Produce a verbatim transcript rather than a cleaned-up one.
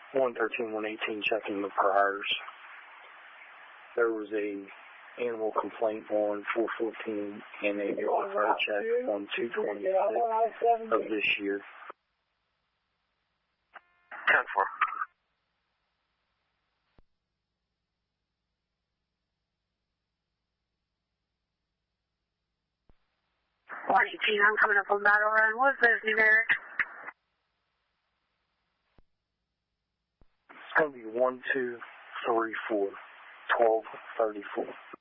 one thirteen, one eighteen, checking the priors. There was a animal complaint on four fourteen and a fire check on two twenty-six of this year. ten four. one eighteen, I'm coming up on Battle Run. What's this numeric? It's going to be one two three four, twelve thirty-four.